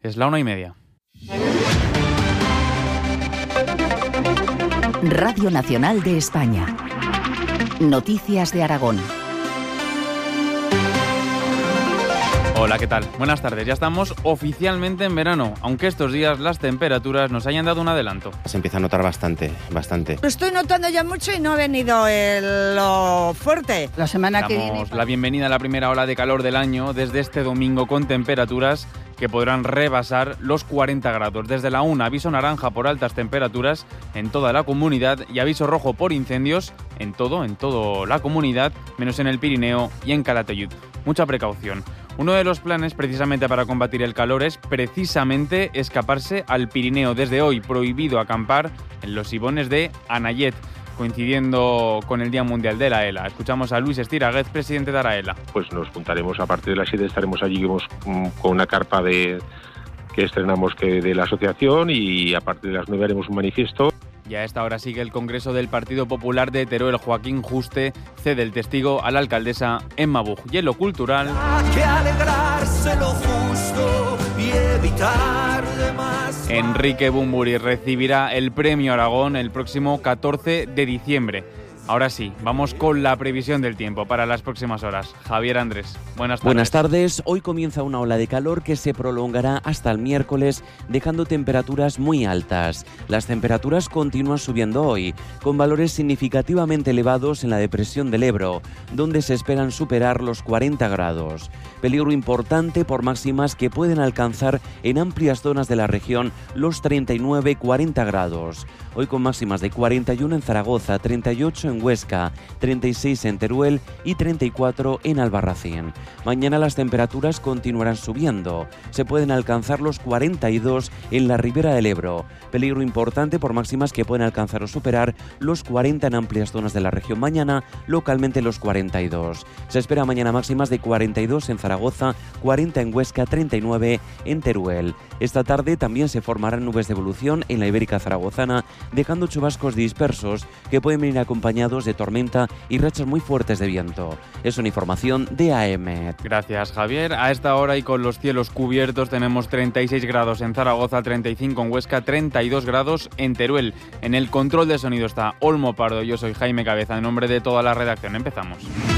Es la 1:30. Radio Nacional de España. Noticias de Aragón. Hola, ¿qué tal? Buenas tardes. Ya estamos oficialmente en verano, aunque estos días las temperaturas nos hayan dado un adelanto. Se empieza a notar bastante. Lo estoy notando ya mucho y no ha venido lo fuerte. La semana que viene... Damos la bienvenida a la primera ola de calor del año desde este domingo con temperaturas que podrán rebasar los 40 grados. Desde la 1, aviso naranja por altas temperaturas en toda la comunidad y aviso rojo por incendios en toda la comunidad, menos en el Pirineo y en Calatayud. Mucha precaución. Uno de los planes precisamente para combatir el calor es precisamente escaparse al Pirineo. Desde hoy prohibido acampar en los ibones de Anayet, coincidiendo con el Día Mundial de la ELA. Escuchamos a Luis Estiraguez, presidente de Araela. Pues nos juntaremos a partir de las 7, estaremos allí con una carpa que estrenamos de la asociación, y a partir de las 9 haremos un manifiesto. Y a esta hora sigue el Congreso del Partido Popular de Teruel. Joaquín Juste cede el testigo a la alcaldesa Emma Buch. Y en lo cultural... que alegrarse lo justo y evitar demás. Enrique Bunbury recibirá el Premio Aragón el próximo 14 de diciembre. Ahora sí, vamos con la previsión del tiempo para las próximas horas. Javier Andrés, buenas tardes. Buenas tardes. Hoy comienza una ola de calor que se prolongará hasta el miércoles, dejando temperaturas muy altas. Las temperaturas continúan subiendo hoy, con valores significativamente elevados en la depresión del Ebro, donde se esperan superar los 40 grados. Peligro importante por máximas que pueden alcanzar en amplias zonas de la región los 39-40 grados. Hoy con máximas de 41 en Zaragoza, 38 en Huesca, 36 en Teruel y 34 en Albarracín. Mañana las temperaturas continuarán subiendo. Se pueden alcanzar los 42 en la Ribera del Ebro. Peligro importante por máximas que pueden alcanzar o superar los 40 en amplias zonas de la región. Mañana localmente los 42. Se espera mañana máximas de 42 en Zaragoza, 40 en Huesca, 39 en Teruel. Esta tarde también se formarán nubes de evolución en la Ibérica zaragozana, dejando chubascos dispersos que pueden venir acompañados de tormenta y rachas muy fuertes de viento. Es una información de AM. Gracias, Javier. A esta hora y con los cielos cubiertos tenemos 36 grados en Zaragoza, 35 en Huesca, 32 grados en Teruel. En el control de sonido está Olmo Pardo. Yo soy Jaime Cabeza. En nombre de toda la redacción empezamos.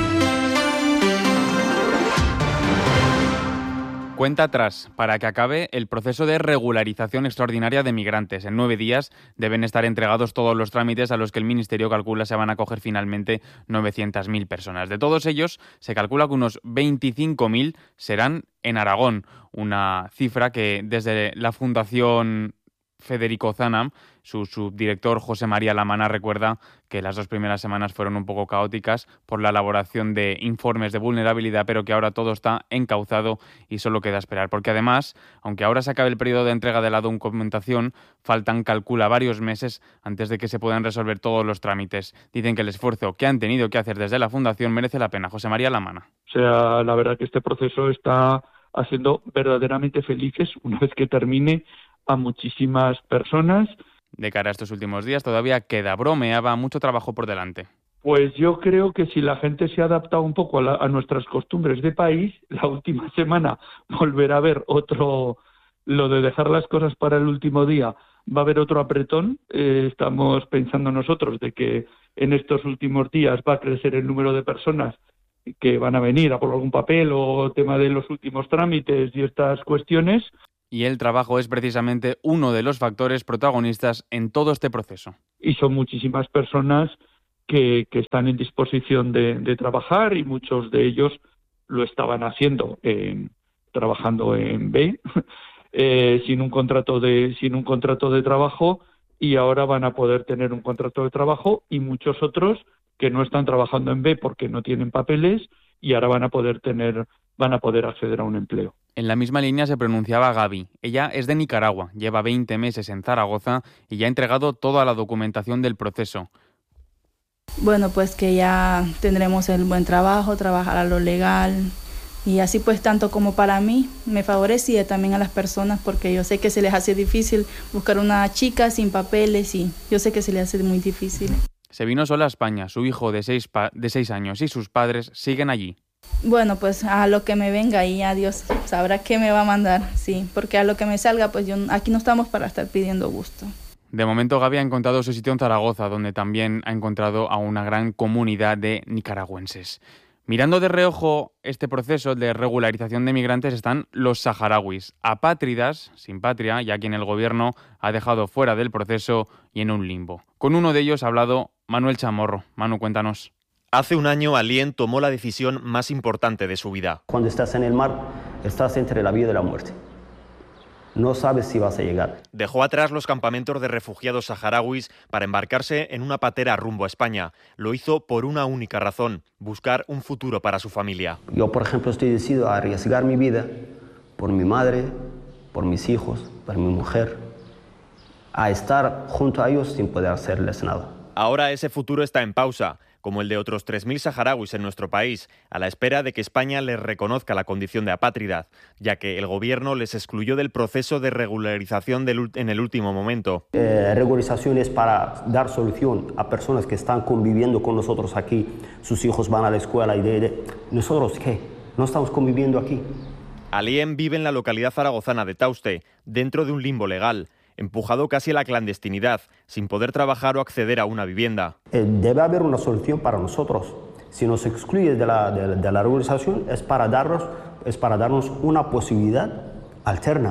Cuenta atrás para que acabe el proceso de regularización extraordinaria de migrantes. En 9 días deben estar entregados todos los trámites a los que el Ministerio calcula se van a acoger finalmente 900.000 personas. De todos ellos, se calcula que unos 25.000 serán en Aragón, una cifra que desde la Fundación Federico Zanam, su subdirector José María Lamana, recuerda que las 2 primeras semanas fueron un poco caóticas por la elaboración de informes de vulnerabilidad, pero que ahora todo está encauzado y solo queda esperar. Porque además, aunque ahora se acabe el periodo de entrega de la documentación, faltan, calcula, varios meses antes de que se puedan resolver todos los trámites. Dicen que el esfuerzo que han tenido que hacer desde la Fundación merece la pena. José María Lamana. O sea, la verdad que este proceso está haciendo verdaderamente felices, una vez que termine, a muchísimas personas. De cara a estos últimos días todavía queda, bromeaba, mucho trabajo por delante. Pues yo creo que si la gente se ha adaptado un poco a nuestras costumbres de país, la última semana volverá a haber lo de dejar las cosas para el último día, va a haber otro apretón. Estamos pensando nosotros de que en estos últimos días va a crecer el número de personas que van a venir a por algún papel o tema de los últimos trámites y estas cuestiones. Y el trabajo es precisamente uno de los factores protagonistas en todo este proceso. Y son muchísimas personas que están en disposición de trabajar, y muchos de ellos lo estaban haciendo trabajando en B sin un contrato de trabajo, y ahora van a poder tener un contrato de trabajo, y muchos otros que no están trabajando en B porque no tienen papeles y ahora van a poder acceder a un empleo. En la misma línea se pronunciaba Gaby. Ella es de Nicaragua, lleva 20 meses en Zaragoza y ya ha entregado toda la documentación del proceso. Bueno, pues que ya tendremos el buen trabajo, trabajar a lo legal, y así pues tanto como para mí me favorecía también a las personas, porque yo sé que se les hace difícil buscar una chica sin papeles, y yo sé que se les hace muy difícil. Se vino sola a España, su hijo de 6 años y sus padres siguen allí. Bueno, pues a lo que me venga y a Dios sabrá qué me va a mandar, sí, porque a lo que me salga, pues aquí no estamos para estar pidiendo gusto. De momento, Gaby ha encontrado su sitio en Zaragoza, donde también ha encontrado a una gran comunidad de nicaragüenses. Mirando de reojo este proceso de regularización de migrantes están los saharauis, apátridas, sin patria, ya quien el gobierno ha dejado fuera del proceso y en un limbo. Con uno de ellos ha hablado Manuel Chamorro. Manu, cuéntanos. Hace un año, Alien tomó la decisión más importante de su vida. Cuando estás en el mar, estás entre la vida y la muerte. No sabes si vas a llegar. Dejó atrás los campamentos de refugiados saharauis para embarcarse en una patera rumbo a España. Lo hizo por una única razón: buscar un futuro para su familia. Yo, por ejemplo, estoy decidido a arriesgar mi vida por mi madre, por mis hijos, por mi mujer, a estar junto a ellos sin poder hacerles nada. Ahora ese futuro está en pausa, como el de otros 3.000 saharauis en nuestro país, a la espera de que España les reconozca la condición de apátrida, ya que el gobierno les excluyó del proceso de regularización en el último momento. Regularización es para dar solución a personas que están conviviendo con nosotros aquí, sus hijos van a la escuela y ¿nosotros qué? No estamos conviviendo aquí. Alien vive en la localidad zaragozana de Tauste, dentro de un limbo legal, empujado casi a la clandestinidad, sin poder trabajar o acceder a una vivienda. Debe haber una solución para nosotros. Si nos excluye de la regularización es para darnos una posibilidad alterna,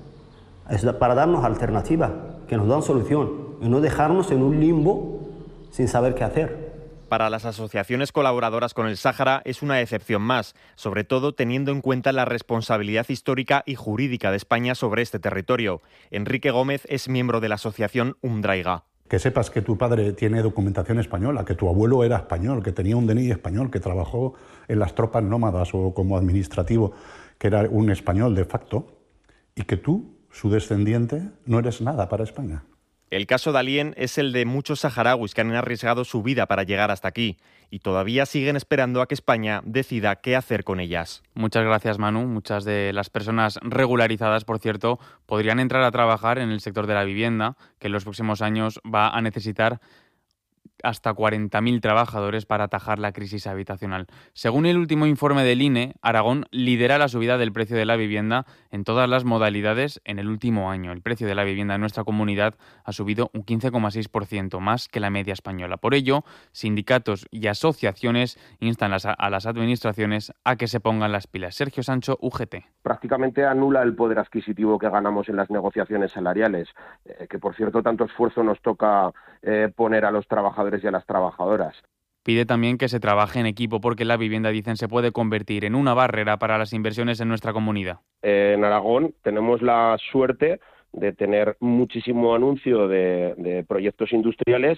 es para darnos alternativa, que nos dan solución y no dejarnos en un limbo sin saber qué hacer. Para las asociaciones colaboradoras con el Sáhara es una excepción más, sobre todo teniendo en cuenta la responsabilidad histórica y jurídica de España sobre este territorio. Enrique Gómez es miembro de la asociación Umdraiga. Que sepas que tu padre tiene documentación española, que tu abuelo era español, que tenía un DNI español, que trabajó en las tropas nómadas o como administrativo, que era un español de facto, y que tú, su descendiente, no eres nada para España. El caso de Alien es el de muchos saharauis que han arriesgado su vida para llegar hasta aquí y todavía siguen esperando a que España decida qué hacer con ellas. Muchas gracias, Manu. Muchas de las personas regularizadas, por cierto, podrían entrar a trabajar en el sector de la vivienda, que en los próximos años va a necesitar hasta 40.000 trabajadores para atajar la crisis habitacional. Según el último informe del INE, Aragón lidera la subida del precio de la vivienda en todas las modalidades en el último año. El precio de la vivienda en nuestra comunidad ha subido un 15,6%, más que la media española. Por ello, sindicatos y asociaciones instan a las administraciones a que se pongan las pilas. Sergio Sancho, UGT. Prácticamente anula el poder adquisitivo que ganamos en las negociaciones salariales, que por cierto tanto esfuerzo nos toca poner a los trabajadores y a las trabajadoras. Pide también que se trabaje en equipo porque la vivienda, dicen, se puede convertir en una barrera para las inversiones en nuestra comunidad. En Aragón tenemos la suerte de tener muchísimo anuncio de proyectos industriales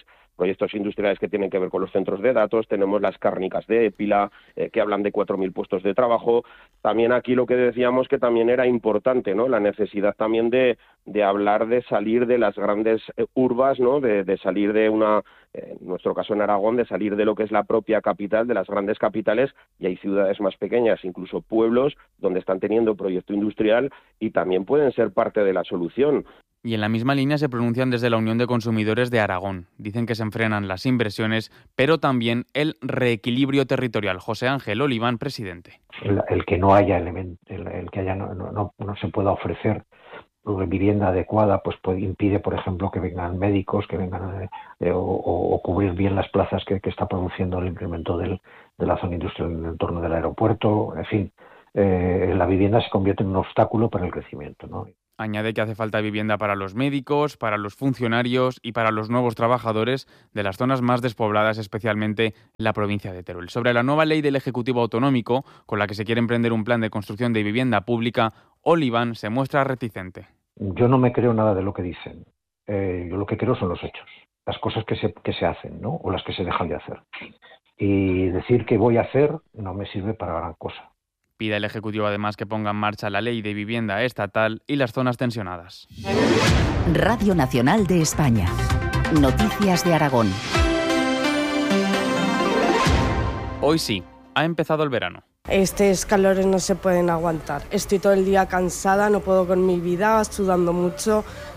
que tienen que ver con los centros de datos. Tenemos las cárnicas de Épila, que hablan de 4.000 puestos de trabajo. También aquí lo que decíamos que también era importante, ¿no? La necesidad también de hablar de salir de las grandes urbas, ¿no? De salir de una, en nuestro caso en Aragón, de salir de lo que es la propia capital, de las grandes capitales, y hay ciudades más pequeñas, incluso pueblos, donde están teniendo proyecto industrial y también pueden ser parte de la solución. Y en la misma línea se pronuncian desde la Unión de Consumidores de Aragón. Dicen que se frenan las inversiones, pero también el reequilibrio territorial. José Ángel Oliván, presidente. El que no haya no se pueda ofrecer vivienda adecuada, pues impide, por ejemplo, que vengan médicos, que vengan o cubrir bien las plazas que está produciendo el incremento de la zona industrial en el entorno del aeropuerto. En fin, la vivienda se convierte en un obstáculo para el crecimiento, ¿no? Añade que hace falta vivienda para los médicos, para los funcionarios y para los nuevos trabajadores de las zonas más despobladas, especialmente la provincia de Teruel. Sobre la nueva ley del Ejecutivo Autonómico, con la que se quiere emprender un plan de construcción de vivienda pública, Oliván se muestra reticente. Yo no me creo nada de lo que dicen. Yo lo que creo son los hechos, las cosas que se hacen, ¿no? O las que se dejan de hacer. Y decir que voy a hacer no me sirve para gran cosa. Pide el Ejecutivo además que ponga en marcha la ley de vivienda estatal y las zonas tensionadas. Radio Nacional de España. Noticias de Aragón. Hoy sí, ha empezado el verano. Estos calores no se pueden aguantar. Estoy todo el día cansada, no puedo con mi vida, sudando mucho.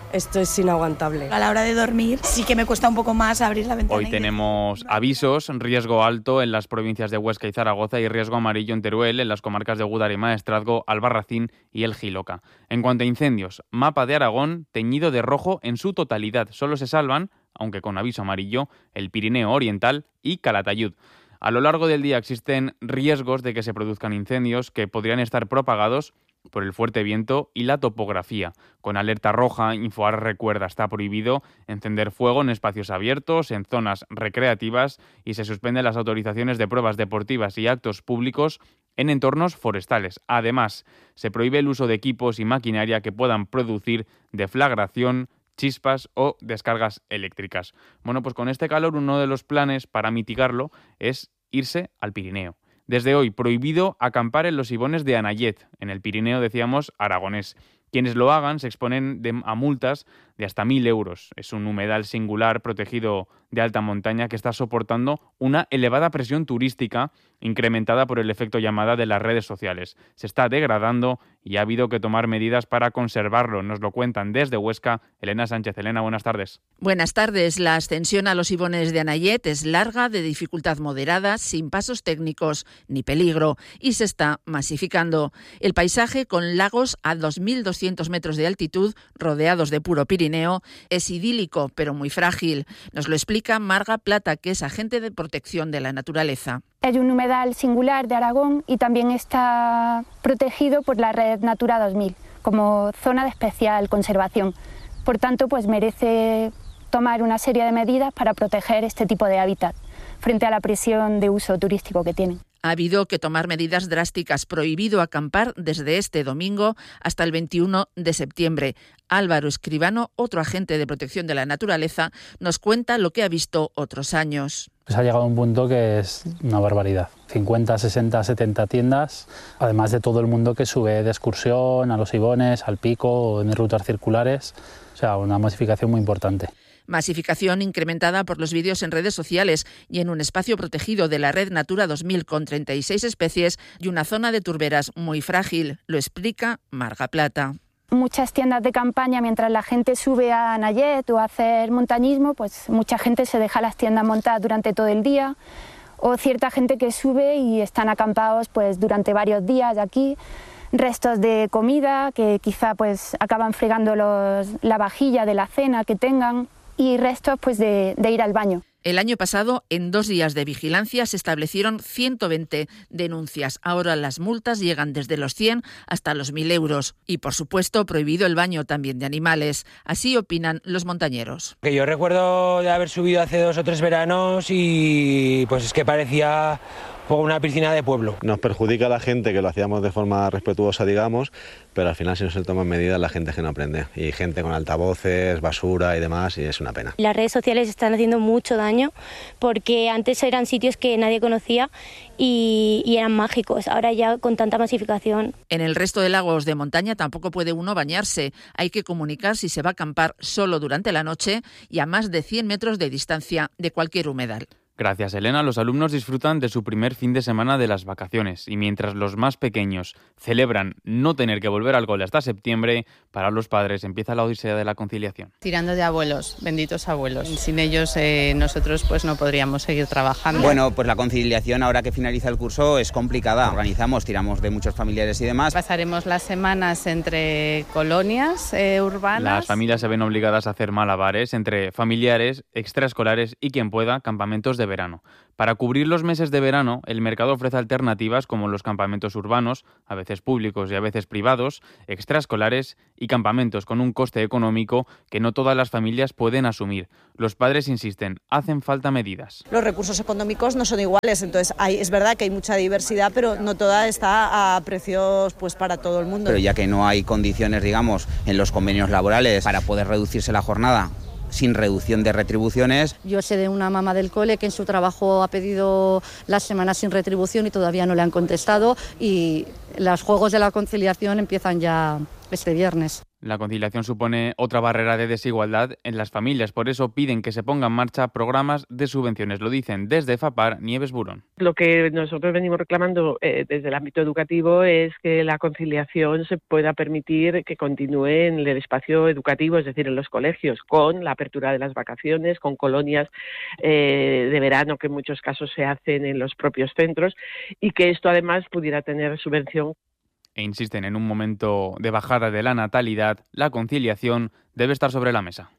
esto es inaguantable. A la hora de dormir sí que me cuesta un poco más abrir la ventana. Hoy tenemos avisos, riesgo alto en las provincias de Huesca y Zaragoza y riesgo amarillo en Teruel, en las comarcas de Gudarema, Estrazgo, Albarracín y El Jiloca. En cuanto a incendios, mapa de Aragón teñido de rojo en su totalidad. Solo se salvan, aunque con aviso amarillo, el Pirineo Oriental y Calatayud. A lo largo del día existen riesgos de que se produzcan incendios que podrían estar propagados por el fuerte viento y la topografía. Con alerta roja, Infoar recuerda, está prohibido encender fuego en espacios abiertos, en zonas recreativas y se suspenden las autorizaciones de pruebas deportivas y actos públicos en entornos forestales. Además, se prohíbe el uso de equipos y maquinaria que puedan producir deflagración, chispas o descargas eléctricas. Bueno, pues con este calor uno de los planes para mitigarlo es irse al Pirineo. Desde hoy, prohibido acampar en los ibones de Anayet, en el Pirineo, decíamos, aragonés. Quienes lo hagan se exponen a multas de hasta 1.000 euros. Es un humedal singular protegido de alta montaña que está soportando una elevada presión turística incrementada por el efecto llamada de las redes sociales. Se está degradando y ha habido que tomar medidas para conservarlo. Nos lo cuentan desde Huesca, Elena Sánchez. Elena, buenas tardes. Buenas tardes. La ascensión a los ibones de Anayet es larga, de dificultad moderada, sin pasos técnicos ni peligro, y se está masificando. El paisaje, con lagos a 2.200 metros de altitud, rodeados de puro Pirineo, es idílico, pero muy frágil. Nos lo explica Marga Plata, que es agente de protección de la naturaleza. Es un humedal singular de Aragón y también está protegido por la Red Natura 2000 como zona de especial conservación. Por tanto, pues merece tomar una serie de medidas para proteger este tipo de hábitat frente a la presión de uso turístico que tienen. Ha habido que tomar medidas drásticas. Prohibido acampar desde este domingo hasta el 21 de septiembre. Álvaro Escribano, otro agente de protección de la naturaleza, nos cuenta lo que ha visto otros años. Pues ha llegado a un punto que es una barbaridad. 50, 60, 70 tiendas, además de todo el mundo que sube de excursión a los ibones, al pico o en rutas circulares. O sea, una masificación muy importante. Masificación incrementada por los vídeos en redes sociales y en un espacio protegido de la Red Natura 2000 con 36 especies y una zona de turberas muy frágil. Lo explica Marga Plata. Muchas tiendas de campaña, mientras la gente sube a Anayet o a hacer montañismo, pues mucha gente se deja las tiendas montadas durante todo el día, o cierta gente que sube y están acampados pues durante varios días aquí. Restos de comida que quizá pues acaban fregando la vajilla de la cena que tengan, y restos pues de ir al baño. El año pasado, en 2 días de vigilancia, se establecieron 120 denuncias. Ahora las multas llegan desde los 100 hasta los 1.000 euros. Y, por supuesto, prohibido el baño también de animales. Así opinan los montañeros. Que yo recuerdo de haber subido hace 2 o 3 veranos y pues es que parecía una piscina de pueblo. Nos perjudica a la gente que lo hacíamos de forma respetuosa, digamos, pero al final si no se toman medidas la gente es que no aprende. Y gente con altavoces, basura y demás, y es una pena. Las redes sociales están haciendo mucho daño porque antes eran sitios que nadie conocía y eran mágicos. Ahora ya con tanta masificación. En el resto de lagos de montaña tampoco puede uno bañarse. Hay que comunicar si se va a acampar solo durante la noche y a más de 100 metros de distancia de cualquier humedal. Gracias, Elena. Los alumnos disfrutan de su primer fin de semana de las vacaciones y mientras los más pequeños celebran no tener que volver al cole hasta septiembre, para los padres empieza la odisea de la conciliación. Tirando de abuelos, benditos abuelos. Sin ellos nosotros pues no podríamos seguir trabajando. Bueno, pues la conciliación ahora que finaliza el curso es complicada. Organizamos, tiramos de muchos familiares y demás. Pasaremos las semanas entre colonias urbanas. Las familias se ven obligadas a hacer malabares entre familiares, extraescolares y quien pueda, campamentos de verano. Para cubrir los meses de verano, el mercado ofrece alternativas como los campamentos urbanos, a veces públicos y a veces privados, extraescolares y campamentos con un coste económico que no todas las familias pueden asumir. Los padres insisten, hacen falta medidas. Los recursos económicos no son iguales, entonces es verdad que hay mucha diversidad, pero no toda está a precios pues para todo el mundo. Pero ya que no hay condiciones, digamos, en los convenios laborales para poder reducirse la jornada sin reducción de retribuciones. Yo sé de una mamá del cole que en su trabajo ha pedido las semanas sin retribución y todavía no le han contestado y los juegos de la conciliación empiezan ya este viernes. La conciliación supone otra barrera de desigualdad en las familias. Por eso piden que se pongan en marcha programas de subvenciones. Lo dicen desde FAPAR, Nieves Burón. Lo que nosotros venimos reclamando desde el ámbito educativo es que la conciliación se pueda permitir que continúe en el espacio educativo, es decir, en los colegios, con la apertura de las vacaciones, con colonias de verano que en muchos casos se hacen en los propios centros, y que esto además pudiera tener subvención. E insisten, en un momento de bajada de la natalidad, la conciliación debe estar sobre la mesa.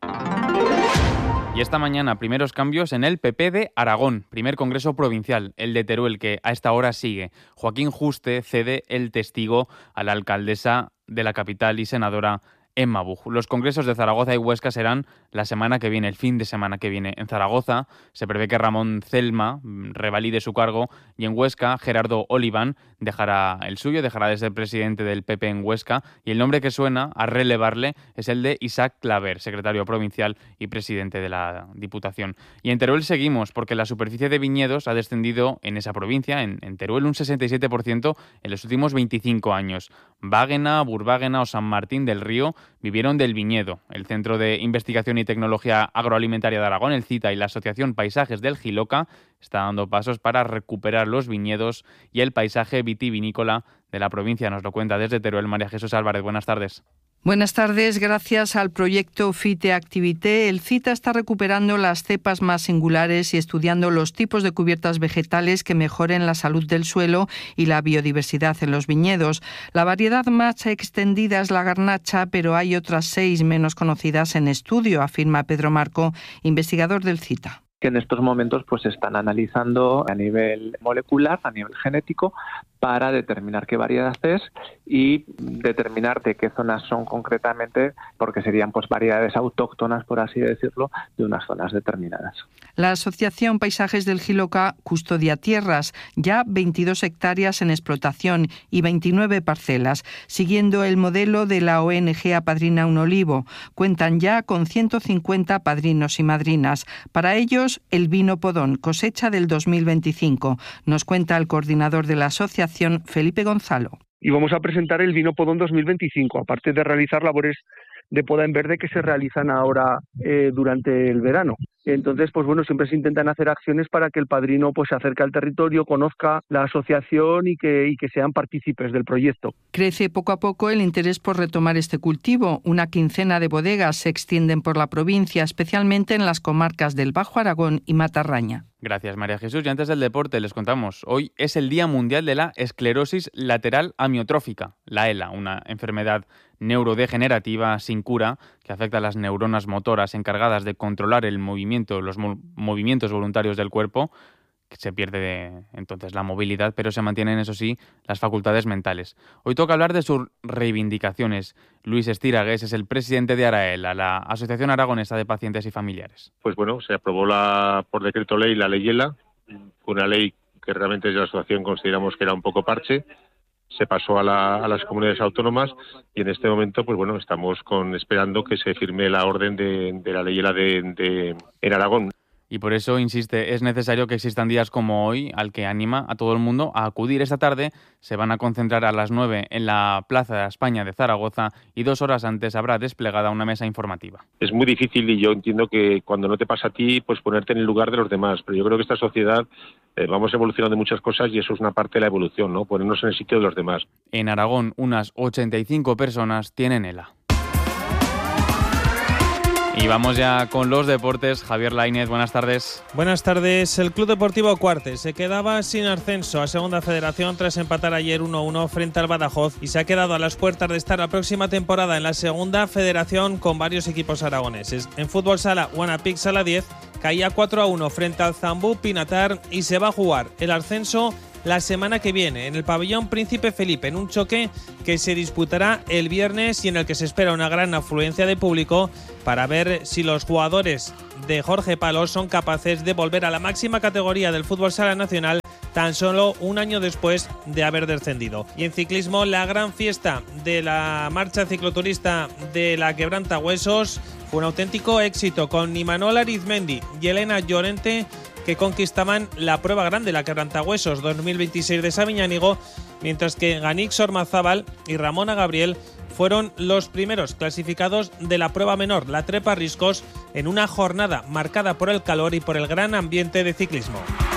Y esta mañana, primeros cambios en el PP de Aragón, primer congreso provincial, el de Teruel, que a esta hora sigue. Joaquín Juste cede el testigo a la alcaldesa de la capital y senadora Emma Buch. Los congresos de Zaragoza y Huesca serán la semana que viene, el fin de semana que viene. En Zaragoza se prevé que Ramón Celma revalide su cargo y en Huesca Gerardo Oliván dejará el suyo, dejará de ser presidente del PP en Huesca, y el nombre que suena a relevarle es el de Isaac Claver, secretario provincial y presidente de la Diputación. Y en Teruel seguimos, porque la superficie de viñedos ha descendido en esa provincia, en Teruel, un 67% en los últimos 25 años. Báguena, Burbáguena o San Martín del Río vivieron del viñedo. El Centro de Investigación y Tecnología Agroalimentaria de Aragón, el CITA, y la Asociación Paisajes del Jiloca está dando pasos para recuperar los viñedos y el paisaje vitivinícola de la provincia. Nos lo cuenta desde Teruel María Jesús Álvarez. Buenas tardes. Buenas tardes. Gracias al proyecto Fite Activité, el CITA está recuperando las cepas más singulares y estudiando los tipos de cubiertas vegetales que mejoren la salud del suelo y la biodiversidad en los viñedos. La variedad más extendida es la garnacha, pero hay otras 6 menos conocidas en estudio, afirma Pedro Marco, investigador del CITA. Que en estos momentos pues se están analizando a nivel molecular, a nivel genético, para determinar qué variedad es y determinar de qué zonas son concretamente, porque serían pues variedades autóctonas, por así decirlo, de unas zonas determinadas. La Asociación Paisajes del Jiloca custodia tierras, ya 22 hectáreas en explotación y 29 parcelas, siguiendo el modelo de la ONG Apadrina un Olivo. Cuentan ya con 150 padrinos y madrinas. Para ellos, el vino Podón, cosecha del 2025. Nos cuenta el coordinador de la asociación, Felipe Gonzalo. Y vamos a presentar el vino Podón 2025, aparte de realizar labores de poda en verde que se realizan ahora durante el verano. Entonces, pues bueno, siempre se intentan hacer acciones para que el padrino pues se acerque al territorio, conozca la asociación y que sean partícipes del proyecto. Crece poco a poco el interés por retomar este cultivo. Una quincena de bodegas se extienden por la provincia, especialmente en las comarcas del Bajo Aragón y Matarraña. Gracias, María Jesús. Y antes del deporte les contamos, hoy es el Día Mundial de la Esclerosis Lateral Amiotrófica, la ELA, una enfermedad neurodegenerativa sin cura que afecta a las neuronas motoras encargadas de controlar el movimiento, los movimientos voluntarios del cuerpo. Se pierde entonces la movilidad, pero se mantienen, eso sí, las facultades mentales. Hoy toca hablar de sus reivindicaciones. Luis Estiragues es el presidente de ARAELA, la Asociación Aragonesa de Pacientes y Familiares. Pues bueno, se aprobó por decreto ley la ley ELA, una ley que realmente desde la asociación consideramos que era un poco parche. Se pasó a las comunidades autónomas y en este momento, pues bueno, estamos esperando que se firme la orden de la ley ELA en Aragón. Y por eso, insiste, es necesario que existan días como hoy, al que anima a todo el mundo a acudir. Esta tarde se van a concentrar a las 9 en la Plaza de España de Zaragoza y 2 horas antes habrá desplegada una mesa informativa. Es muy difícil y yo entiendo que cuando no te pasa a ti, pues ponerte en el lugar de los demás. Pero yo creo que esta sociedad vamos evolucionando muchas cosas y eso es una parte de la evolución, ¿no? Ponernos en el sitio de los demás. En Aragón, unas 85 personas tienen ELA. Y vamos ya con los deportes. Javier Lainez, buenas tardes. Buenas tardes. El Club Deportivo Cuartes se quedaba sin ascenso a Segunda Federación tras empatar ayer 1-1 frente al Badajoz y se ha quedado a las puertas de estar la próxima temporada en la Segunda Federación con varios equipos aragoneses. En fútbol sala, Guanapic Sala 10 caía 4-1 frente al Zambú Pinatar y se va a jugar el ascenso la semana que viene en el pabellón Príncipe Felipe, en un choque que se disputará el viernes y en el que se espera una gran afluencia de público para ver si los jugadores de Jorge Palos son capaces de volver a la máxima categoría del fútbol sala nacional tan solo un año después de haber descendido. Y en ciclismo, la gran fiesta de la marcha cicloturista de la Quebrantahuesos fue un auténtico éxito, con Imanol Arizmendi y Elena Llorente que conquistaban la prueba grande, la Quebrantahuesos 2026 de Sabiñánigo, mientras que Ganix Ormazábal y Ramona Gabriel fueron los primeros clasificados de la prueba menor, la trepa riscos, en una jornada marcada por el calor y por el gran ambiente de ciclismo.